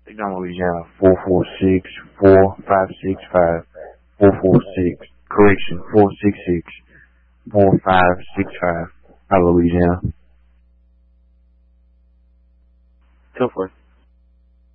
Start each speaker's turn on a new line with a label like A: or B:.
A: Ignore Louisiana, 446-4565, 446, correction, 466-4565, Louisiana.
B: Go for it.